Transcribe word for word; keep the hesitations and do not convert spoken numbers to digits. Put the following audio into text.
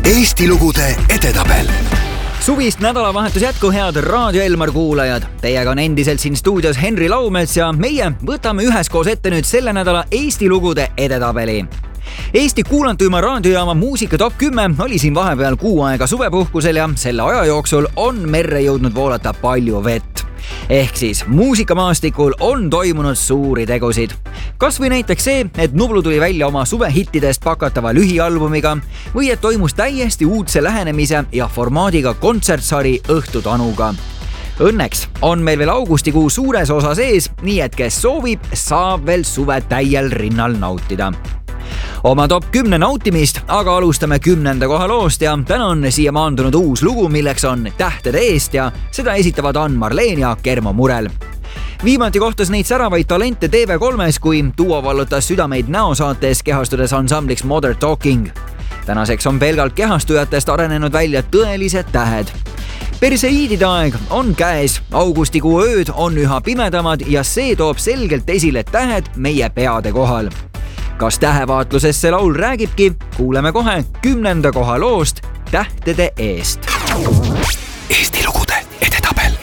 Eesti lugude edetabel. Suvist nädalavahetus jätku, head Raadio Elmar kuulajad. Teiega on endiselt siin stuudios Henri Laumets ja meie võtame üheskoos ette nüüd selle nädala Eesti lugude edetabeli. Eesti kuulantuima raadiojaama muusika top kümme oli siin vahepeal kuu aega suvepuhkusel ja selle aja jooksul on merre jõudnud voolata palju vett. Ehk siis muusikamaastikul on toimunud suuri tegusid. Kas või näiteks see, et Nublu tuli välja oma suvehittidest pakatava lühialbumiga või et toimus täiesti uudse lähenemise ja formaadiga kontsertsari Õhtutanuga. Õnneks on meil veel augustikuu suures osas ees, nii et kes soovib, saab veel suve täiel rinnal nautida. Oma top kümne nautimist aga alustame kümnenda koha loost ja täna on siia maandunud uus lugu, milleks on Tähtede eest ja seda esitavad Ann-Marleen ja Kermo Murel. Viimati kohtas neid säravaid talente T V kolmes, kui duo vallutas südameid näosaates kehastudes ansambliks Modern Talking. Tänaseks on pelgalt kehastujatest arenenud välja tõelised tähed. Perseiidide aeg on käes, augustikuu ööd on üha pimedamad ja see toob selgelt esile tähed meie peade kohal. Kas tähevaatluses see laul räägibki? Kuuleme kohe kümnenda koha loost Tähtede eest. Eesti